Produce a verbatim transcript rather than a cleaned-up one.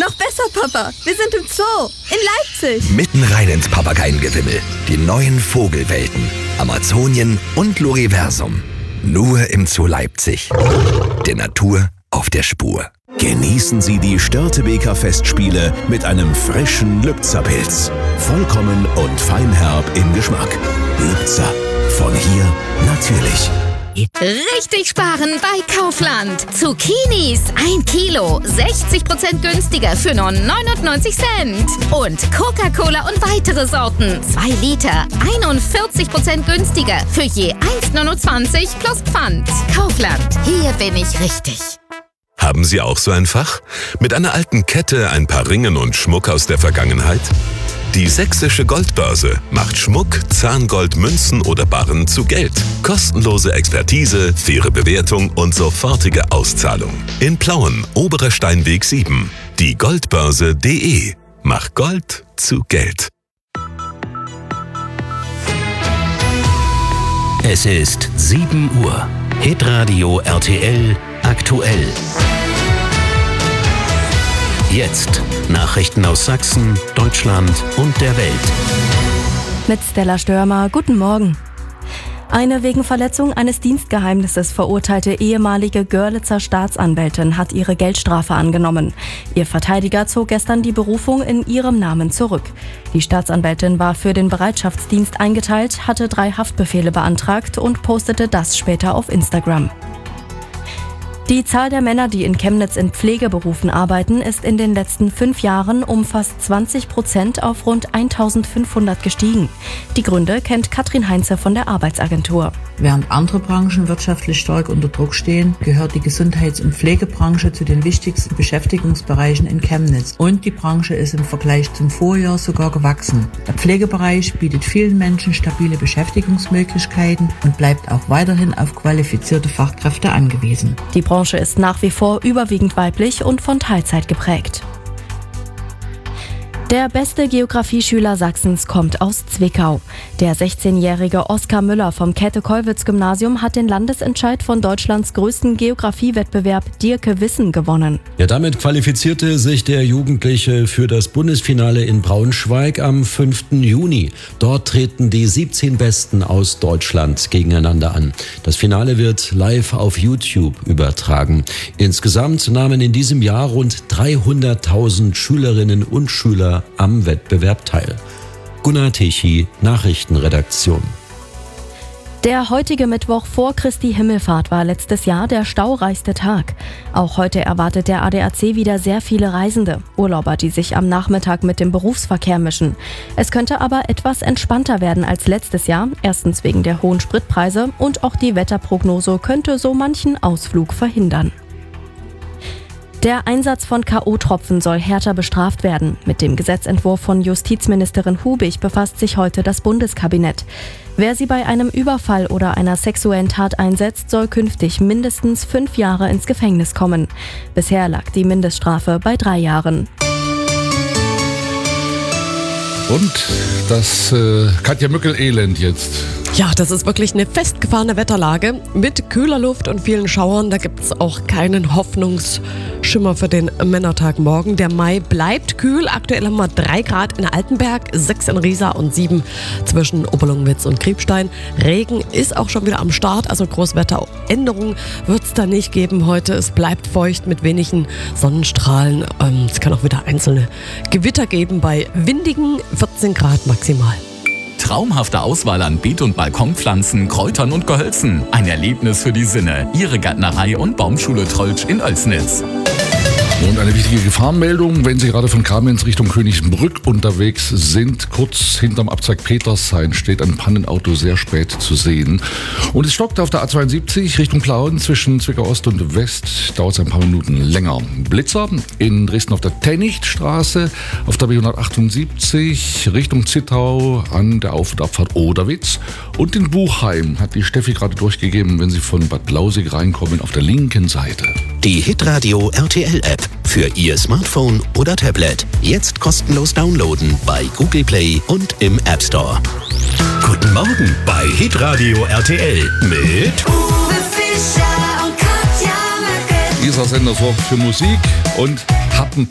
Noch besser, Papa. Wir sind im Zoo. In Leipzig. Mitten rein ins Papageiengewimmel. Die neuen Vogelwelten. Amazonien und Loriversum. Nur im Zoo Leipzig. Der Natur auf der Spur. Genießen Sie die Störtebeker Festspiele mit einem frischen Lübzer-Pilz. Vollkommen und feinherb im Geschmack. Lübzer. Von hier natürlich. Richtig sparen bei Kaufland. Zucchinis ein Kilo, sechzig Prozent günstiger für nur neunundneunzig Cent. Und Coca-Cola und weitere Sorten, zwei Liter, einundvierzig Prozent günstiger für je eins neunundzwanzig plus Pfand. Kaufland, hier bin ich richtig. Haben Sie auch so ein Fach? Mit einer alten Kette, ein paar Ringen und Schmuck aus der Vergangenheit? Die Sächsische Goldbörse macht Schmuck, Zahngold, Münzen oder Barren zu Geld. Kostenlose Expertise, faire Bewertung und sofortige Auszahlung. In Plauen, Oberer Steinweg sieben. Die Goldbörse punkt de. Mach Gold zu Geld. Es ist sieben Uhr. Hitradio R T L aktuell. Jetzt Nachrichten aus Sachsen, Deutschland und der Welt. Mit Stella Störmer, guten Morgen. Eine wegen Verletzung eines Dienstgeheimnisses verurteilte ehemalige Görlitzer Staatsanwältin hat ihre Geldstrafe angenommen. Ihr Verteidiger zog gestern die Berufung in ihrem Namen zurück. Die Staatsanwältin war für den Bereitschaftsdienst eingeteilt, hatte drei Haftbefehle beantragt und postete das später auf Instagram. Die Zahl der Männer, die in Chemnitz in Pflegeberufen arbeiten, ist in den letzten fünf Jahren um fast zwanzig Prozent auf rund eintausendfünfhundert gestiegen. Die Gründe kennt Katrin Heinze von der Arbeitsagentur. Während andere Branchen wirtschaftlich stark unter Druck stehen, gehört die Gesundheits- und Pflegebranche zu den wichtigsten Beschäftigungsbereichen in Chemnitz. Und die Branche ist im Vergleich zum Vorjahr sogar gewachsen. Der Pflegebereich bietet vielen Menschen stabile Beschäftigungsmöglichkeiten und bleibt auch weiterhin auf qualifizierte Fachkräfte angewiesen. Die Branche ist nach wie vor überwiegend weiblich und von Teilzeit geprägt. Der beste Geografieschüler Sachsens kommt aus Zwickau. Der sechzehnjährige Oskar Müller vom Käthe-Kollwitz-Gymnasium hat den Landesentscheid von Deutschlands größten Geografiewettbewerb Dirke Wissen gewonnen. Ja, damit qualifizierte sich der Jugendliche für das Bundesfinale in Braunschweig am fünften Juni. Dort treten die siebzehn Besten aus Deutschland gegeneinander an. Das Finale wird live auf YouTube übertragen. Insgesamt nahmen in diesem Jahr rund dreihunderttausend Schülerinnen und Schüler am Wettbewerb teil. Gunnar Tichy, Nachrichtenredaktion. Der heutige Mittwoch vor Christi Himmelfahrt war letztes Jahr der staureichste Tag. Auch heute erwartet der A D A C wieder sehr viele Reisende, Urlauber, die sich am Nachmittag mit dem Berufsverkehr mischen. Es könnte aber etwas entspannter werden als letztes Jahr, erstens wegen der hohen Spritpreise und auch die Wetterprognose könnte so manchen Ausflug verhindern. Der Einsatz von K O-Tropfen soll härter bestraft werden. Mit dem Gesetzentwurf von Justizministerin Hubig befasst sich heute das Bundeskabinett. Wer sie bei einem Überfall oder einer sexuellen Tat einsetzt, soll künftig mindestens fünf Jahre ins Gefängnis kommen. Bisher lag die Mindeststrafe bei drei Jahren. Und das äh, Katja Mückel-Elend jetzt. Ja, das ist wirklich eine festgefahrene Wetterlage mit kühler Luft und vielen Schauern. Da gibt es auch keinen Hoffnungsschimmer für den Männertag morgen. Der Mai bleibt kühl. Aktuell haben wir drei Grad in Altenberg, sechs in Riesa und sieben zwischen Oberlungwitz und Kriebstein. Regen ist auch schon wieder am Start, also Großwetteränderungen wird es da nicht geben heute. Es bleibt feucht mit wenigen Sonnenstrahlen. Es kann auch wieder einzelne Gewitter geben bei windigen vierzehn Grad maximal. Traumhafte Auswahl an Beet- und Balkonpflanzen, Kräutern und Gehölzen. Ein Erlebnis für die Sinne. Ihre Gärtnerei und Baumschule Trollsch in Oelsnitz. Und eine wichtige Gefahrenmeldung, wenn Sie gerade von Kamenz Richtung Königsbrück unterwegs sind, kurz hinterm Abzweig Petershain steht ein Pannenauto sehr spät zu sehen. Und es stockt auf der A zweiundsiebzig Richtung Plauen zwischen Zwickau Ost und West, dauert es ein paar Minuten länger. Blitzer in Dresden auf der Tennichtstraße, auf der B hundertachtundsiebzig Richtung Zittau an der Auf- und Abfahrt Oderwitz. Und in Buchheim hat die Steffi gerade durchgegeben, wenn Sie von Bad Lausig reinkommen, auf der linken Seite. Die Hitradio R T L-App für Ihr Smartphone oder Tablet. Jetzt kostenlos downloaden bei Google Play und im App Store. Guten Morgen bei Hitradio R T L mit Uwe Fischer und Katja Mückel. Dieser Sender sorgt für Musik und